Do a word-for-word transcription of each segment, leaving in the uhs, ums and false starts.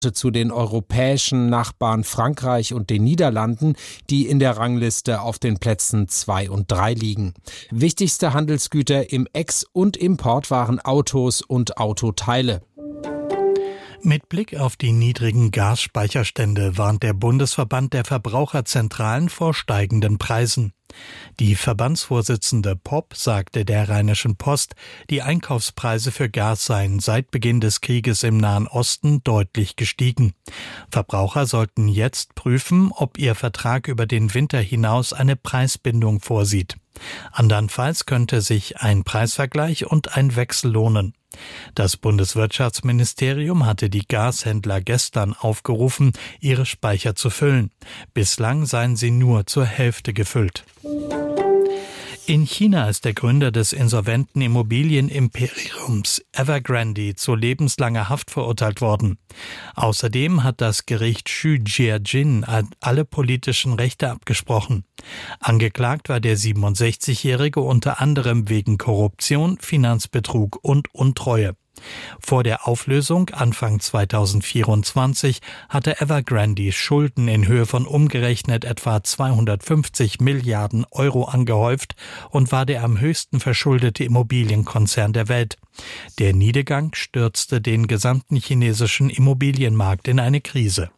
zu den europäischen Nachbarn Frankreich und den Niederlanden, die in der Rangliste auf den Plätzen zwei und drei liegen. Wichtigste Handelsgüter im Ex- und Import waren Autos und Autoteile. Mit Blick auf die niedrigen Gasspeicherstände warnt der Bundesverband der Verbraucherzentralen vor steigenden Preisen. Die Verbandsvorsitzende Popp sagte der Rheinischen Post, die Einkaufspreise für Gas seien seit Beginn des Krieges im Nahen Osten deutlich gestiegen. Verbraucher sollten jetzt prüfen, ob ihr Vertrag über den Winter hinaus eine Preisbindung vorsieht. Andernfalls könnte sich ein Preisvergleich und ein Wechsel lohnen. Das Bundeswirtschaftsministerium hatte die Gashändler gestern aufgerufen, ihre Speicher zu füllen. Bislang seien sie nur zur Hälfte gefüllt. In China ist der Gründer des insolventen Immobilienimperiums Evergrande zu lebenslanger Haft verurteilt worden. Außerdem hat das Gericht Xu Jiajin alle politischen Rechte abgesprochen. Angeklagt war der siebenundsechzigjährige unter anderem wegen Korruption, Finanzbetrug und Untreue. Vor der Auflösung Anfang zweitausendvierundzwanzig hatte Evergrande Schulden in Höhe von umgerechnet etwa zweihundertfünfzig Milliarden Euro angehäuft und war der am höchsten verschuldete Immobilienkonzern der Welt. Der Niedergang stürzte den gesamten chinesischen Immobilienmarkt in eine Krise.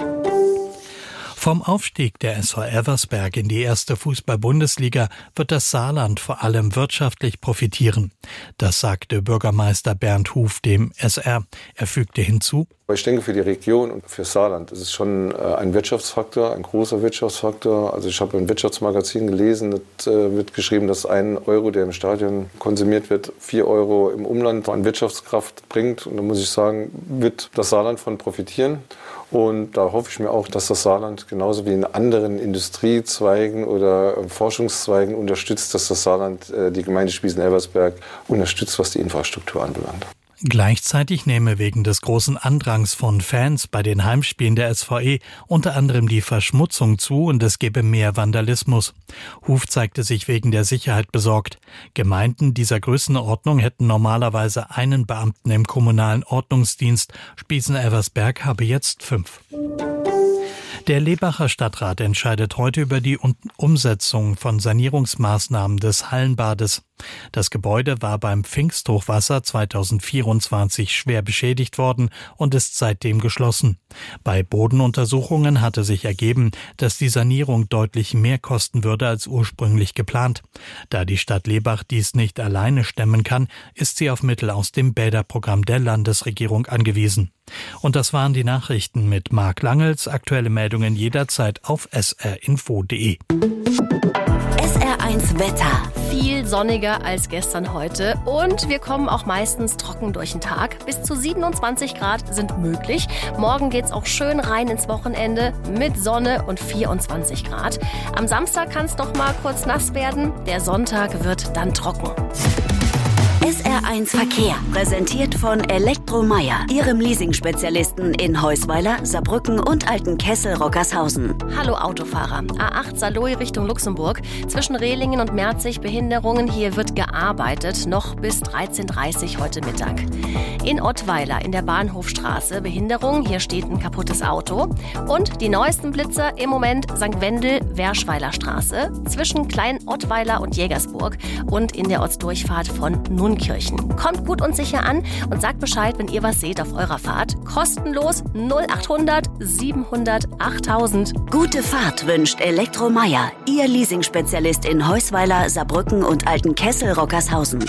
Vom Aufstieg der S V Elversberg in die erste Fußball-Bundesliga wird das Saarland vor allem wirtschaftlich profitieren. Das sagte Bürgermeister Bernd Huf dem S R. Er fügte hinzu: Ich denke, für die Region und für Saarland ist es schon ein Wirtschaftsfaktor, ein großer Wirtschaftsfaktor. Also ich habe ein Wirtschaftsmagazin gelesen, da wird geschrieben, dass ein Euro, der im Stadion konsumiert wird, vier Euro im Umland an Wirtschaftskraft bringt. Und da muss ich sagen, wird das Saarland von profitieren. Und da hoffe ich mir auch, dass das Saarland genauso wie in anderen Industriezweigen oder Forschungszweigen unterstützt, dass das Saarland die Gemeinde Spießen-Elversberg unterstützt, was die Infrastruktur anbelangt. Gleichzeitig nehme wegen des großen Andrangs von Fans bei den Heimspielen der S V E unter anderem die Verschmutzung zu und es gebe mehr Vandalismus. Huf zeigte sich wegen der Sicherheit besorgt. Gemeinden dieser Größenordnung hätten normalerweise einen Beamten im kommunalen Ordnungsdienst. Spießen-Elversberg habe jetzt fünf. Der Lebacher Stadtrat entscheidet heute über die Umsetzung von Sanierungsmaßnahmen des Hallenbades. Das Gebäude war beim Pfingsthochwasser zweitausendvierundzwanzig schwer beschädigt worden und ist seitdem geschlossen. Bei Bodenuntersuchungen hatte sich ergeben, dass die Sanierung deutlich mehr kosten würde als ursprünglich geplant. Da die Stadt Lebach dies nicht alleine stemmen kann, ist sie auf Mittel aus dem Bäderprogramm der Landesregierung angewiesen. Und das waren die Nachrichten mit Marc Langels. Aktuelle Meldungen jederzeit auf s r info punkt d e. S R eins Wetter. Viel sonniger als gestern heute und wir kommen auch meistens trocken durch den Tag. Bis zu siebenundzwanzig Grad sind möglich. Morgen geht's auch schön rein ins Wochenende mit Sonne und vierundzwanzig Grad. Am Samstag kann es noch mal kurz nass werden. Der Sonntag wird dann trocken. S R eins Verkehr, präsentiert von Elektromeier, Ihrem Leasing-Spezialisten in Heusweiler, Saarbrücken und Altenkessel-Rockershausen. Hallo Autofahrer, A acht Saarlouis Richtung Luxemburg. Zwischen Rehlingen und Merzig Behinderungen, hier wird gearbeitet, noch bis dreizehn Uhr dreißig heute Mittag. In Ottweiler in der Bahnhofstraße Behinderung, hier steht ein kaputtes Auto. Und die neuesten Blitzer im Moment Sankt Wendel, Werschweiler Straße, zwischen Klein-Ottweiler und Jägersburg und in der Ortsdurchfahrt von Nunkirchen. Kommt gut und sicher an und sagt Bescheid, wenn ihr was seht auf eurer Fahrt. Kostenlos null achthundert siebenhundert achttausend. Gute Fahrt wünscht Elektromeier, Ihr Leasing-Spezialist in Heusweiler, Saarbrücken und Altenkessel-Rockershausen.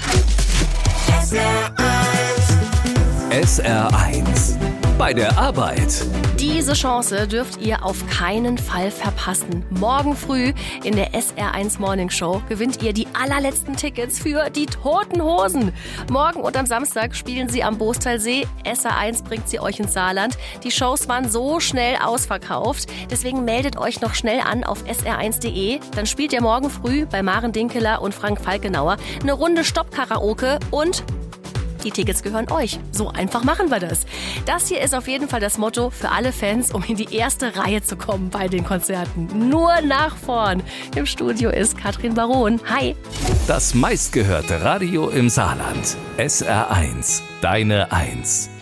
S R eins. S R eins. Bei der Arbeit. Diese Chance dürft ihr auf keinen Fall verpassen. Morgen früh in der S R eins Morning Show gewinnt ihr die allerletzten Tickets für die Toten Hosen. Morgen und am Samstag spielen sie am Boostalsee. S R eins bringt sie euch ins Saarland. Die Shows waren so schnell ausverkauft. Deswegen meldet euch noch schnell an auf s r eins punkt d e. Dann spielt ihr morgen früh bei Maren Dinkeler und Frank Falkenauer eine Runde Stopp-Karaoke und die Tickets gehören euch. So einfach machen wir das. Das hier ist auf jeden Fall das Motto für alle Fans, um in die erste Reihe zu kommen bei den Konzerten. Nur nach vorn. Im Studio ist Katrin Baron. Hi. Das meistgehörte Radio im Saarland. S R eins. Deine Eins.